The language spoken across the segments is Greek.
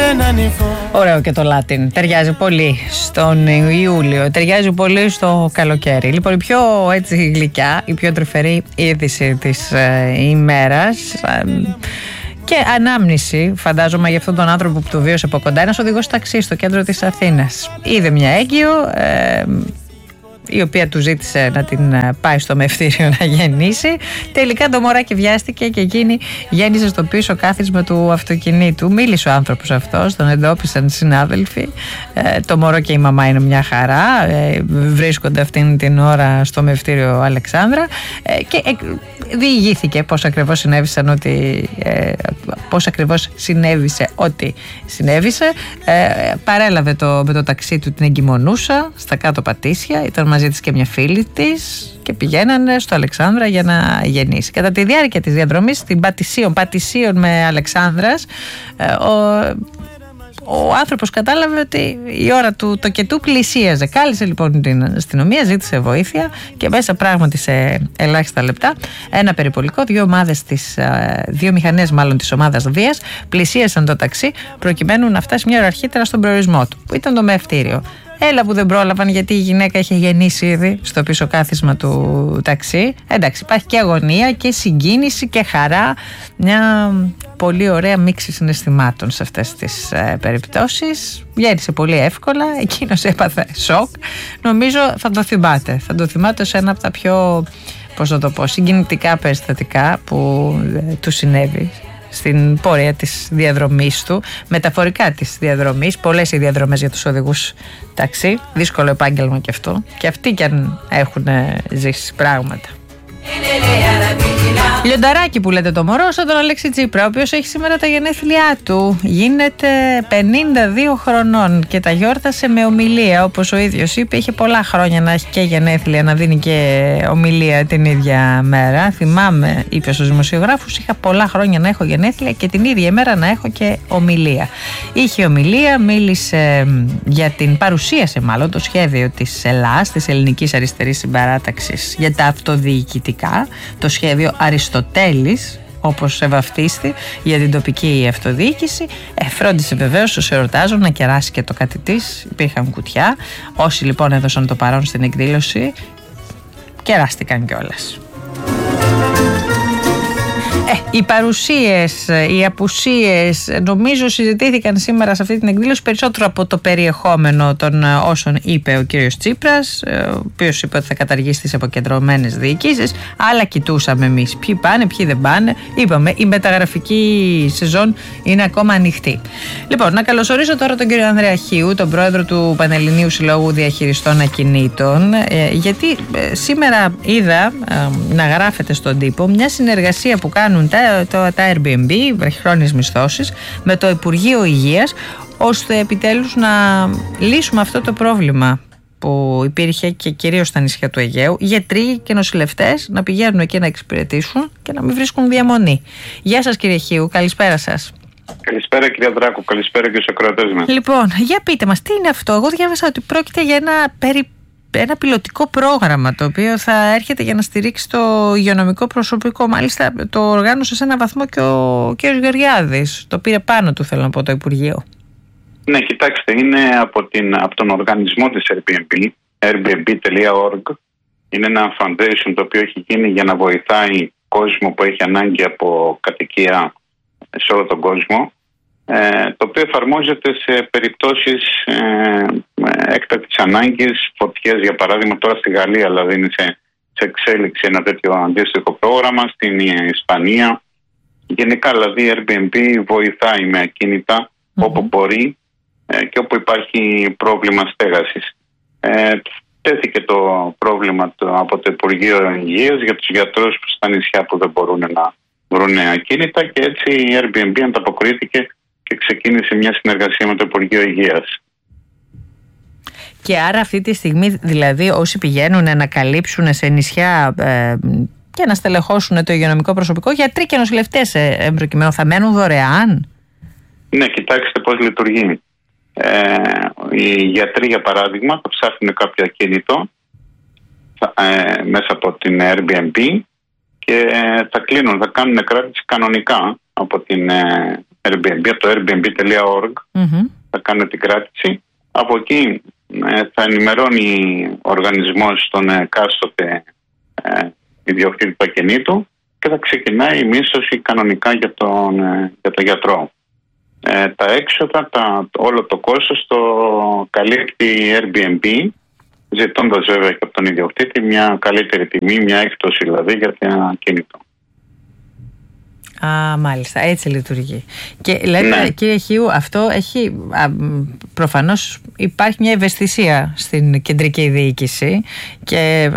Ωραίο και το Latin. Ταιριάζει πολύ στον Ιούλιο, ταιριάζει πολύ στο καλοκαίρι. Λοιπόν, η πιο έτσι γλυκιά, η πιο τρυφερή είδηση της ημέρας και ανάμνηση, φαντάζομαι, για αυτόν τον άνθρωπο που το βίωσε από κοντά. Ένας οδηγός ταξί στο κέντρο της Αθήνας. Είδε μια έγκυο, η οποία του ζήτησε να την πάει στο μευτήριο να γεννήσει. Τελικά το μωράκι βιάστηκε και εκείνη γέννησε στο πίσω κάθισμα του αυτοκινήτου. Μίλησε ο άνθρωπος αυτός, τον εντόπισαν συνάδελφοι. Το μωρό και η μαμά είναι μια χαρά. Βρίσκονται αυτήν την ώρα στο μευτήριο Αλεξάνδρα και διηγήθηκε πώς ακριβώς συνέβησε ό,τι συνέβησε. Παρέλαβε με το ταξί του την εγκυμονούσα στα κάτω Πατήσια. Ήταν μαζί της και μια φίλη της και πηγαίνανε στο Αλεξάνδρα για να γεννήσει. Κατά τη διάρκεια της διαδρομής στην Πατησίων με Αλεξάνδρας, ο άνθρωπος κατάλαβε ότι η ώρα του τοκετού πλησίαζε. Κάλεσε λοιπόν την αστυνομία, ζήτησε βοήθεια και μέσα πράγματι σε ελάχιστα λεπτά ένα περιπολικό, δύο μηχανές της ομάδας βίας πλησίασαν το ταξί προκειμένου να φτάσει μια ώρα αρχίτερα στον προορισμό του, που ήταν το μευτήριο. Έλα που δεν πρόλαβαν, γιατί η γυναίκα είχε γεννήσει ήδη στο πίσω κάθισμα του ταξί. Εντάξει, υπάρχει και αγωνία και συγκίνηση και χαρά. Μια πολύ ωραία μίξη συναισθημάτων σε αυτές τις περιπτώσεις. Γέννησε πολύ εύκολα, εκείνος έπαθε σοκ. Νομίζω θα το θυμάται σε ένα από τα πιο, συγκινητικά περιστατικά που του συνέβη στην πορεία της διαδρομής του, μεταφορικά της διαδρομής. Πολλές οι διαδρομές για τους οδηγούς ταξί, δύσκολο επάγγελμα και αυτό, και αυτοί κι αν έχουν ζήσει πράγματα. Λιονταράκι που λέτε το μωρό, σαν τον Αλέξη Τσίπρα, ο οποίος έχει σήμερα τα γενέθλιά του. Γίνεται 52 χρονών και τα γιόρτασε με ομιλία, όπως ο ίδιος είπε. Είχε πολλά χρόνια να έχει και γενέθλια, να δίνει και ομιλία την ίδια μέρα. Θυμάμαι, είπε στους δημοσιογράφους, είχα πολλά χρόνια να έχω γενέθλια και την ίδια μέρα να έχω και ομιλία. Είχε ομιλία, μίλησε για παρουσίασε μάλλον το σχέδιο της ΕΛΑΣ, της Ελληνικής Αριστερής Συμπαράταξης, για τα αυτοδιοικητικά, το σχέδιο Αριστοτέλης, όπως βαφτίστη, για την τοπική αυτοδιοίκηση. Φρόντισε βεβαίως στους εορτάζων να κεράσει και το κάτι της. Υπήρχαν κουτιά. Όσοι λοιπόν έδωσαν το παρόν στην εκδήλωση κεράστηκαν κιόλας. Οι παρουσίες, οι απουσίες νομίζω συζητήθηκαν σήμερα σε αυτή την εκδήλωση περισσότερο από το περιεχόμενο των όσων είπε ο κύριος Τσίπρας, ο οποίος είπε ότι θα καταργήσει τις αποκεντρωμένες διοικήσεις, αλλά κοιτούσαμε εμείς ποιοι πάνε, ποιοι δεν πάνε. Είπαμε, η μεταγραφική σεζόν είναι ακόμα ανοιχτή. Λοιπόν, να καλωσορίσω τώρα τον κύριο Ανδρέα Χίου, τον πρόεδρο του Πανελληνίου Συλλόγου Διαχειριστών Ακινήτων, γιατί σήμερα είδα να γράφεται στον τύπο μια συνεργασία που κάνουν τα Airbnb, βραχυχρόνιες μισθώσεις, με το Υπουργείο Υγείας, ώστε επιτέλους να λύσουμε αυτό το πρόβλημα που υπήρχε και κυρίως στα νησιά του Αιγαίου. Γιατροί και νοσηλευτές να πηγαίνουν εκεί να εξυπηρετήσουν και να μην βρίσκουν διαμονή. Γεια σας κύριε Χίου, καλησπέρα σας. Καλησπέρα κυρία Δράκου, καλησπέρα και στους ακροατές μας. Λοιπόν, για πείτε μας, τι είναι αυτό? Εγώ διάβασα ότι πρόκειται για ένα πιλωτικό πρόγραμμα το οποίο θα έρχεται για να στηρίξει το υγειονομικό προσωπικό. Μάλιστα το οργάνωσε σε έναν βαθμό και ο κ. Γεωργιάδης. Το πήρε πάνω του, θέλω να πω, το Υπουργείο. Ναι, κοιτάξτε, είναι από τον οργανισμό της Airbnb, airbnb.org. Είναι ένα foundation το οποίο έχει γίνει για να βοηθάει κόσμο που έχει ανάγκη από κατοικία σε όλο τον κόσμο, το οποίο εφαρμόζεται σε περιπτώσεις έκτακτης ανάγκης, φωτιές για παράδειγμα. Τώρα στη Γαλλία δηλαδή είναι σε εξέλιξη ένα τέτοιο αντίστοιχο πρόγραμμα, στην Ισπανία. Γενικά δηλαδή η Airbnb βοηθάει με ακίνητα όπου μπορεί και όπου υπάρχει πρόβλημα στέγασης. Τέθηκε το πρόβλημα από το Υπουργείο Υγείας για τους γιατρούς στα νησιά που δεν μπορούν να βρουν ακίνητα, και έτσι η Airbnb ανταποκρίθηκε και ξεκίνησε μια συνεργασία με το Υπουργείο Υγείας. Και άρα αυτή τη στιγμή δηλαδή όσοι πηγαίνουν να καλύψουν σε νησιά και να στελεχώσουν το υγειονομικό προσωπικό, γιατροί και νοσηλευτές προκειμένου, θα μένουν δωρεάν? Ναι, κοιτάξτε πώς λειτουργεί. Οι γιατροί για παράδειγμα θα ψάχνουν κάποιο ακίνητο μέσα από την Airbnb και θα κάνουν κράτηση κανονικά από την Airbnb, από το airbnb.org. Θα κάνουν την κράτηση. Από εκεί θα ενημερώνει ο οργανισμός τον εκάστοτε ιδιοκτήτη του ακινήτου και θα ξεκινάει η μίσθωση κανονικά για τον γιατρό. Τα έξοδα, όλο το κόστος το καλύπτει η Airbnb, ζητώντας βέβαια και από τον ιδιοκτήτη μια καλύτερη τιμή, μια έκπτωση δηλαδή για το ακίνητο. Μάλιστα, έτσι λειτουργεί. Και λέτε, κύριε Χίου, αυτό έχει προφανώς υπάρχει μια ευαισθησία στην κεντρική διοίκηση και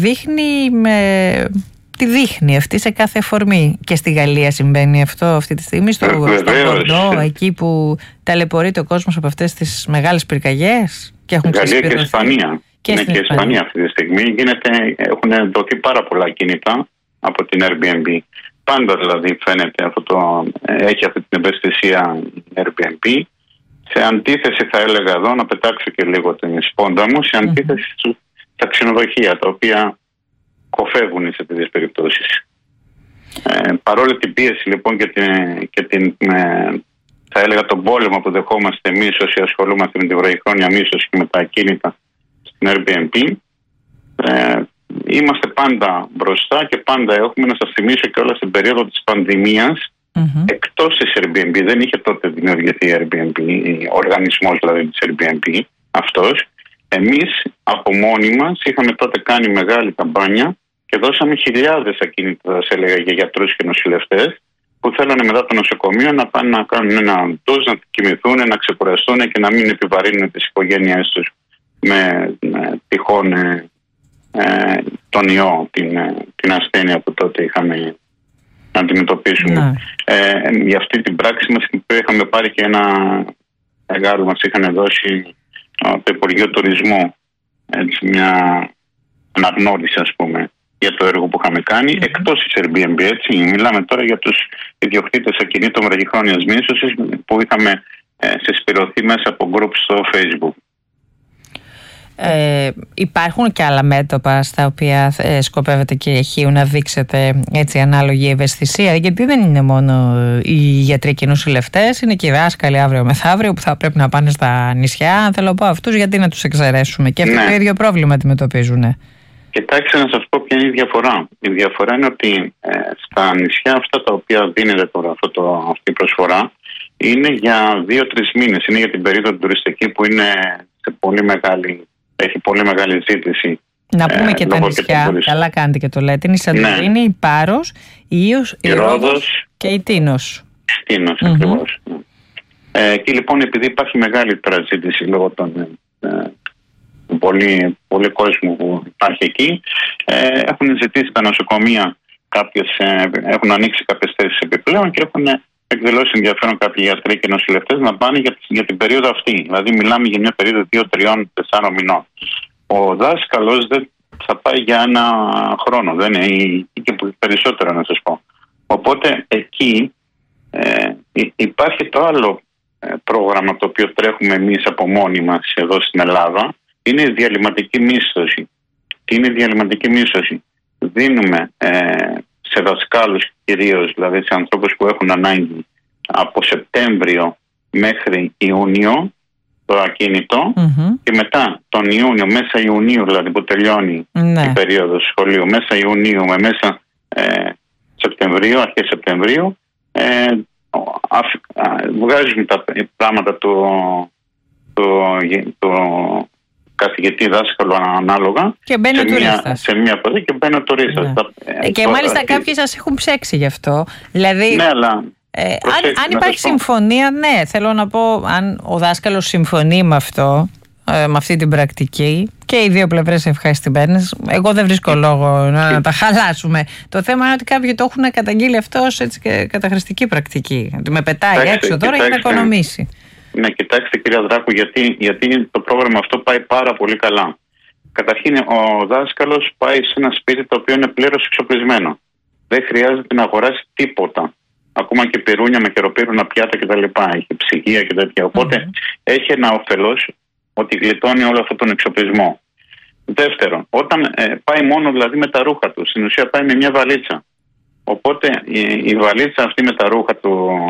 τη δείχνει αυτή σε κάθε φορμή. Και στη Γαλλία συμβαίνει αυτό αυτή τη στιγμή, στο Μπορντό, εκεί που ταλαιπωρείται ο κόσμος από αυτές τις μεγάλες πυρκαγιές και έχουν Γαλλία και Ισπανία. Και στην Ισπανία αυτή τη στιγμή έχουν δοθεί πάρα πολλά κινητά από την Airbnb. Πάντα δηλαδή φαίνεται έχει αυτή την ευαισθησία η Airbnb. Σε αντίθεση, θα έλεγα εδώ, να πετάξω και λίγο την σπόντα μου, σε αντίθεση στα ξενοδοχεία, τα οποία κοφεύουν σε τέτοιες περιπτώσεις. Παρόλη την πίεση λοιπόν και θα έλεγα τον πόλεμο που δεχόμαστε εμείς όσοι ασχολούμαστε με την βραχυχρόνια μίσθωση και με τα ακίνητα στην Airbnb, είμαστε πάντα μπροστά και πάντα έχουμε, να σας θυμίσω και όλα στην περίοδο της πανδημίας, εκτός της Airbnb, δεν είχε τότε δημιουργηθεί η Airbnb, ο οργανισμός δηλαδή της Airbnb αυτός. Εμείς από μόνοι μας είχαμε τότε κάνει μεγάλη καμπάνια και δώσαμε χιλιάδες ακίνητα, θα έλεγα, για γιατρούς και νοσηλευτές που θέλανε μετά το νοσοκομείο να πάνε να κάνουν ένα ντουζ, να κοιμηθούν, να ξεκουραστούν και να μην επιβαρύνουν τις οικογένειές τους με τυχόν τον ιό, την ασθένεια που τότε είχαμε να αντιμετωπίσουμε. Για αυτή την πράξη μας είχαμε πάρει και ένα μεγάλο, μας είχαν δώσει το Υπουργείο Τουρισμού μια αναγνώριση, ας πούμε, για το έργο που είχαμε κάνει εκτός της Airbnb, έτσι. Μιλάμε τώρα για τους ιδιοκτήτες ακινήτων βραχυχρόνιας μίσθωσης που είχαμε συσπηρωθεί μέσα από group στο Facebook. Υπάρχουν και άλλα μέτωπα στα οποία σκοπεύετε, κύριε Χίου, να δείξετε έτσι ανάλογη ευαισθησία? Γιατί δεν είναι μόνο οι γιατροί και οι νοσηλευτές, είναι και οι δάσκαλοι αύριο μεθαύριο που θα πρέπει να πάνε στα νησιά. Αν θέλω να πω αυτούς, γιατί να τους εξαιρέσουμε? Και αυτό το ίδιο πρόβλημα αντιμετωπίζουν. Κοιτάξτε, να σας πω ποια είναι η διαφορά. Η διαφορά είναι ότι στα νησιά αυτά τα οποία δίνεται τώρα αυτή η προσφορά είναι για 2-3 μήνες. Είναι για την περίοδο τουριστική που είναι έχει πολύ μεγάλη ζήτηση. Να πούμε και τα νησιά, καλά κάνετε και το λέτε. Είναι η Σαντορίνη, η Πάρος, η Ίος, η Ρόδος και η Τίνος. Τίνος, ακριβώς. Εκεί λοιπόν, επειδή υπάρχει μεγάλη τώρα ζήτηση λόγω των πολύ κόσμου που υπάρχει εκεί, έχουν ζητήσει τα νοσοκομεία έχουν ανοίξει κάποιες θέσεις επιπλέον και έχουν εκδηλώσει ενδιαφέρον κάποιοι γιατροί και νοσηλευτές να πάνε για την περίοδο αυτή. Δηλαδή, μιλάμε για μια περίοδο 2-3-4 μηνών. Ο δάσκαλος δεν θα πάει για ένα χρόνο, δεν είναι, ή και περισσότερο, να σας πω. Οπότε εκεί υπάρχει το άλλο πρόγραμμα το οποίο τρέχουμε εμείς από μόνοι μας εδώ στην Ελλάδα. Είναι η διαλυματική μίσθωση. Τι είναι η διαλυματική μίσθωση? Δίνουμε σε δασκάλους κυρίως, δηλαδή σε ανθρώπους που έχουν ανάγκη, από Σεπτέμβριο μέχρι Ιούνιο το ακίνητο και μετά τον Ιούνιο, μέσα Ιουνίου δηλαδή που τελειώνει η περίοδος σχολείου, μέσα Ιουνίου με μέσα Σεπτεμβρίου, αρχές Σεπτεμβρίου, βγάζουν τα πράγματα του καθηγητή δάσκαλο ανάλογα και μπαίνει σε μια ποδή και μπαίνει ο τουρίστας. Και μάλιστα κάποιοι σας έχουν ψέξει γι' αυτό. Δηλαδή, αν υπάρχει συμφωνία, θέλω να πω, αν ο δάσκαλος συμφωνεί με αυτό, με αυτή την πρακτική και οι δύο πλευρές ευχαριστημένες, εγώ δεν βρίσκω λόγο να τα χαλάσουμε. Το θέμα είναι ότι κάποιοι το έχουν καταγγείλει αυτό έτσι και καταχρηστική πρακτική. Ότι με πετάει έξω τώρα για να οικονομήσει. Ναι, κοιτάξτε κυρία Δράκου, γιατί το πρόγραμμα αυτό πάει πάρα πολύ καλά. Καταρχήν, ο δάσκαλος πάει σε ένα σπίτι το οποίο είναι πλήρως εξοπλισμένο. Δεν χρειάζεται να αγοράσει τίποτα. Ακόμα και πυρούνια με καιροπύρουνα πιάτα κτλ. Έχει ψυγεία και τέτοια. Οπότε έχει ένα όφελος ότι γλιτώνει όλο αυτόν τον εξοπλισμό. Δεύτερον, όταν πάει μόνο δηλαδή με τα ρούχα του, στην ουσία πάει με μια βαλίτσα. Οπότε η βαλίτσα αυτή με τα ρούχα του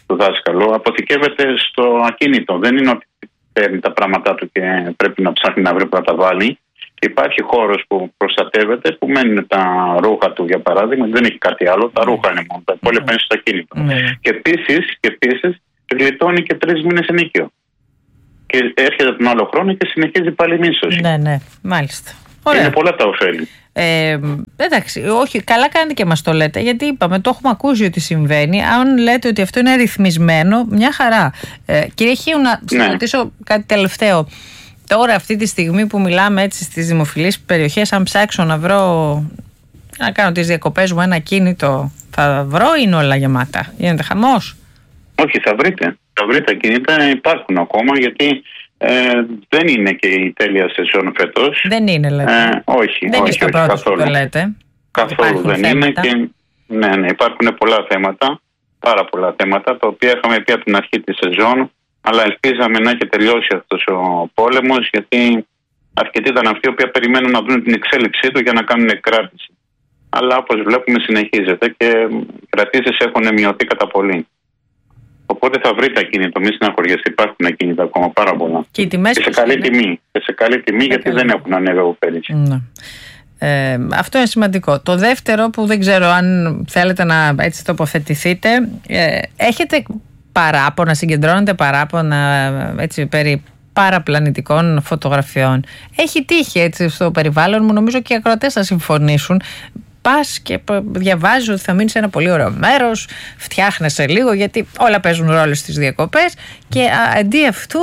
του δάσκαλου αποθηκεύεται στο ακίνητο. Δεν είναι ότι παίρνει τα πράγματά του και πρέπει να ψάχνει να βρει που να τα βάλει. Υπάρχει χώρος που προστατεύεται, που μένουν τα ρούχα του, για παράδειγμα, δεν έχει κάτι άλλο, τα ρούχα είναι μόνο, τα υπόλοιπα είναι στο ακίνητο. Και επίσης γλιτώνει και 3 μήνες ενοίκιο. Και έρχεται τον άλλο χρόνο και συνεχίζει πάλι μίσθωση. Ναι, μάλιστα. Είναι πολλά τα ωφέλη. Εντάξει, όχι, καλά κάνετε και μας το λέτε, γιατί είπαμε, το έχουμε ακούσει ότι συμβαίνει. Αν λέτε ότι αυτό είναι ρυθμισμένο, μια χαρά. Κύριε Χίου, να σας ρωτήσω κάτι τελευταίο. Τώρα, αυτή τη στιγμή που μιλάμε έτσι στις δημοφιλείς περιοχές, αν ψάξω να κάνω τις διακοπές μου ένα κίνητο, θα βρω ή είναι όλα γεμάτα? Γίνεται χαμός? Όχι, θα βρείτε. Θα βρείτε κινητά, υπάρχουν ακόμα, γιατί δεν είναι και η τέλεια σεζόν φέτος. Δεν είναι, λέτε? Όχι, δεν είστε πρώτος που το λέτε. Καθόλου δεν θέματα. Είναι. Ναι, υπάρχουν πολλά θέματα, πάρα πολλά θέματα, τα οποία είχαμε πει από την αρχή της σεζόν, αλλά ελπίζαμε να έχει τελειώσει αυτός ο πόλεμος, γιατί αρκετοί ήταν αυτοί οι οποίοι περιμένουν να δουν την εξέλιξή του για να κάνουν κράτηση. Αλλά όπως βλέπουμε συνεχίζεται και οι κρατήσεις έχουν μειωθεί κατά πολύ. Οπότε θα βρείτε ακίνητο, μη συναχωριέστε, υπάρχουν ακίνητα ακόμα πάρα πολλά. Και σε καλή τιμή, γιατί δεν έχουν ανέβει από πέρυσι. Ναι. Αυτό είναι σημαντικό. Το δεύτερο, που δεν ξέρω αν θέλετε να έτσι τοποθετηθείτε, έχετε παράπονα, συγκεντρώνετε παράπονα έτσι, περί παραπλανητικών φωτογραφιών? Έχει τύχει έτσι στο περιβάλλον μου, νομίζω και οι ακροατές θα συμφωνήσουν. Πας και διαβάζεις ότι θα μείνεις σε ένα πολύ ωραίο μέρος, φτιάχνεσαι λίγο, γιατί όλα παίζουν ρόλο στις διακοπές, και αντί αυτού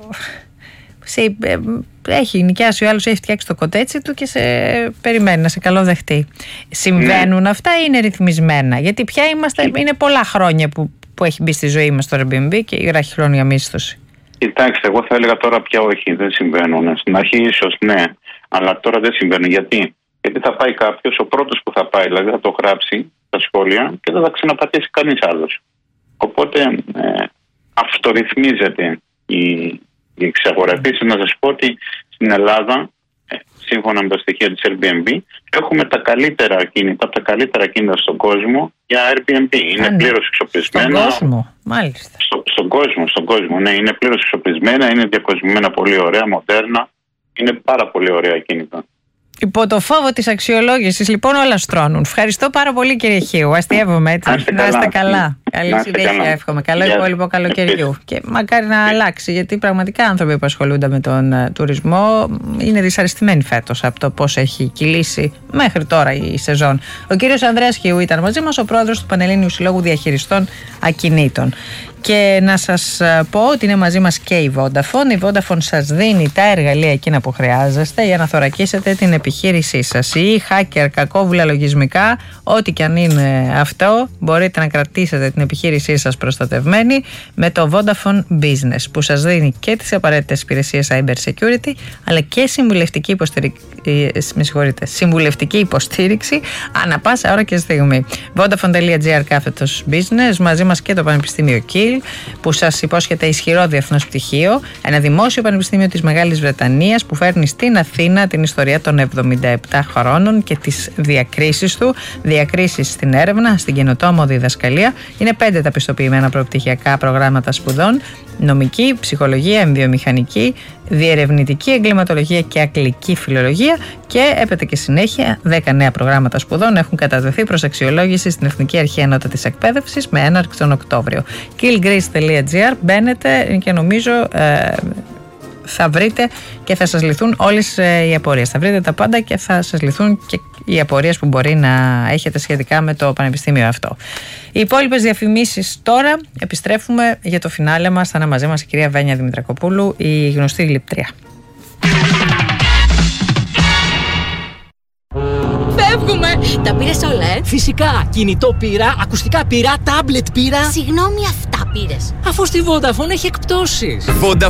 έχει νοικιάσει ο άλλος, έχει φτιάξει το κοτέτσι του και σε περιμένει να σε καλοδεχτεί. Συμβαίνουν αυτά ή είναι ρυθμισμένα? Γιατί πια είναι πολλά χρόνια που έχει μπει στη ζωή μας το Airbnb και η βραχυχρόνια μίσθωση. Κοιτάξτε, εγώ θα έλεγα τώρα πια όχι, δεν συμβαίνουν. Στην αρχή ίσως ναι, αλλά τώρα δεν συμβαίνουν. Γιατί θα πάει κάποιος, ο πρώτος που θα πάει, δηλαδή θα το γράψει στα σχόλια και δεν θα ξαναπατήσει κανείς άλλος. Οπότε αυτορυθμίζεται η εξαγορά. Επίσης, να σας πω ότι στην Ελλάδα, σύμφωνα με τα στοιχεία της Airbnb, έχουμε τα καλύτερα κίνητα, από τα καλύτερα κίνητα στον κόσμο για Airbnb. Είναι πλήρως εξοπλισμένα. Στον κόσμο, μάλιστα. Στον κόσμο, ναι, είναι πλήρως εξοπλισμένα, είναι διακοσμημένα πολύ ωραία, μοντέρνα. Είναι πάρα πολύ ωραία κίνητα. Υπό το φόβο της αξιολόγησης, λοιπόν, όλα στρώνουν. Ευχαριστώ πάρα πολύ, κύριε Χίου. Αστειεύομαι έτσι. Να είστε καλά. Καλή συνέχεια, εύχομαι. Καλό υπόλοιπο καλοκαιριού. Και μακάρι να αλλάξει, γιατί πραγματικά άνθρωποι που ασχολούνται με τον τουρισμό είναι δυσαρεστημένοι φέτος από το πώς έχει κυλήσει μέχρι τώρα η σεζόν. Ο κύριος Ανδρέας Χίου ήταν μαζί μας, ο πρόεδρος του Πανελλήνιου Συλλόγου Διαχειριστών Ακινήτων. Και να σας πω ότι είναι μαζί μας και η Vodafone. Η Vodafone σας δίνει τα εργαλεία εκείνα που χρειάζεστε για να θωρακίσετε την επιχείρησή σας. Ή hacker, κακόβουλα λογισμικά, ό,τι και αν είναι αυτό, μπορείτε να κρατήσετε την επιχείρησή σας προστατευμένη με το Vodafone Business, που σας δίνει και τις απαραίτητες υπηρεσίες cyber security, αλλά και συμβουλευτική υποστήριξη ανά πάσα ώρα και στιγμή. Vodafone.gr/business, μαζί μας και το Πανεπιστήμιο Kiel, που σας υπόσχεται ισχυρό διεθνές πτυχίο, ένα δημόσιο πανεπιστήμιο της Μεγάλης Βρετανίας που φέρνει στην Αθήνα την ιστορία των 77 χρόνων και τις διακρίσεις του, διακρίσεις στην έρευνα, στην καινοτόμο διδασκαλία. Είναι 5 τα πιστοποιημένα προπτυχιακά προγράμματα σπουδών: νομική, ψυχολογία, εμβιομηχανική, διερευνητική εγκληματολογία και αγγλική φιλολογία, και έπεται και συνέχεια 10 νέα προγράμματα σπουδών έχουν κατατεθεί προς αξιολόγηση στην Εθνική Αρχή Ανώτατης Εκπαίδευσης με έναρξη τον Οκτώβριο. killgrace.gr, μπαίνετε και νομίζω θα βρείτε και θα σας λυθούν όλες οι απορίες. Θα βρείτε τα πάντα και θα σας λυθούν και οι απορίες που μπορεί να έχετε σχετικά με το πανεπιστήμιο αυτό. Οι υπόλοιπες διαφημίσεις τώρα. Επιστρέφουμε για το φινάλε μας. Θα είναι μαζί μας η κυρία Βένια Δημητρακοπούλου, η γνωστή γλυπτρία. Φεύγουμε! Τα πήρες όλα, Φυσικά! Κινητό πήρα, ακουστικά πήρα, τάμπλετ πήρα. Συγγνώμη, αυτά πήρες? Αφού στη Vodafone έχει εκπτώσεις.